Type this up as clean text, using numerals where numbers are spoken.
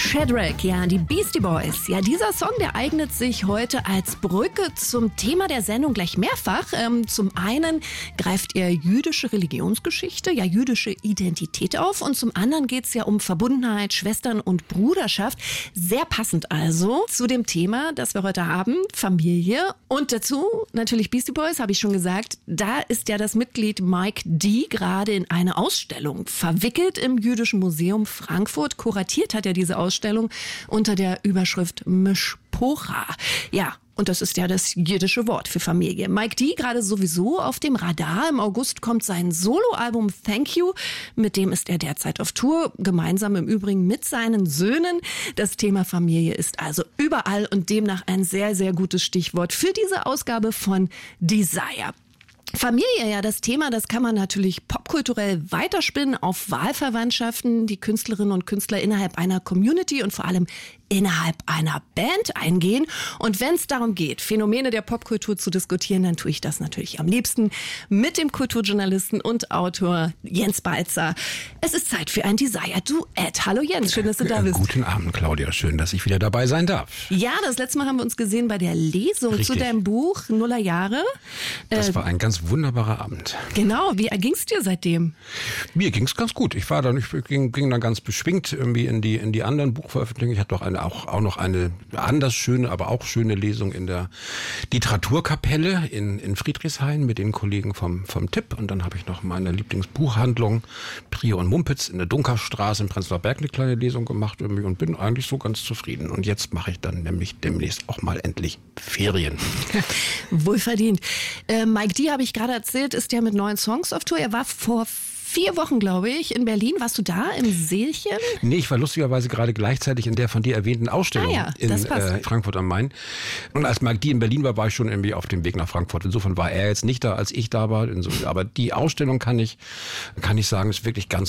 Shadrach, ja, die Beastie Boys. Ja, dieser Song, der eignet sich heute als Brücke zum Thema der Sendung gleich mehrfach. Zum einen greift er jüdische Religionsgeschichte, ja, jüdische Identität auf. Und zum anderen geht es ja um Verbundenheit, Schwestern und Bruderschaft. Sehr passend also zu dem Thema, das wir heute haben, Familie. Und dazu natürlich Beastie Boys, habe ich schon gesagt. Da ist ja das Mitglied Mike D. gerade in eine Ausstellung verwickelt im Jüdischen Museum Frankfurt. Kuratiert hat er diese Ausstellung unter der Überschrift Mishpocha. Ja, und das ist ja das jiddische Wort für Familie. Mike D. gerade sowieso auf dem Radar. Im August kommt sein Soloalbum Thank You. Mit dem ist er derzeit auf Tour. Gemeinsam im Übrigen mit seinen Söhnen. Das Thema Familie ist also überall und demnach ein sehr, sehr gutes Stichwort für diese Ausgabe von Desire. Familie, ja, das Thema, das kann man natürlich popkulturell weiterspinnen auf Wahlverwandtschaften, die Künstlerinnen und Künstler innerhalb einer Community und vor allem innerhalb einer Band eingehen. Und wenn es darum geht, Phänomene der Popkultur zu diskutieren, dann tue ich das natürlich am liebsten mit dem Kulturjournalisten und Autor Jens Balzer. Es ist Zeit für ein Desire-Duett. Hallo Jens, schön, dass du da bist. Guten Abend, Claudia. Schön, dass ich wieder dabei sein darf. Ja, das letzte Mal haben wir uns gesehen bei der Lesung Richtig. zu deinem Buch Nullerjahre. Das war ein ganz wunderbarer Abend. Genau, wie erging's dir seitdem? Mir ging's ganz gut. Ich ging dann ganz beschwingt irgendwie in die anderen Buchveröffentlichungen. Ich hatte doch auch noch eine anders schöne, aber auch schöne Lesung in der Literaturkapelle in Friedrichshain mit den Kollegen vom Tipp. Und dann habe ich noch meine Lieblingsbuchhandlung Prio und Mumpitz in der Dunkerstraße in Prenzlauer Berg eine kleine Lesung gemacht irgendwie und bin eigentlich so ganz zufrieden. Und jetzt mache ich dann nämlich demnächst auch mal endlich Ferien. Wohlverdient. Mike D., habe ich gerade erzählt, ist ja mit neuen Songs auf Tour. Er war vor 4 Wochen, glaube ich, in Berlin. Warst du da im Seelchen? Nee, ich war lustigerweise gerade gleichzeitig in der von dir erwähnten Ausstellung in Frankfurt am Main. Und als Mike D. in Berlin war ich schon irgendwie auf dem Weg nach Frankfurt. Insofern war er jetzt nicht da, als ich da war. Aber die Ausstellung kann ich sagen, ist wirklich ganz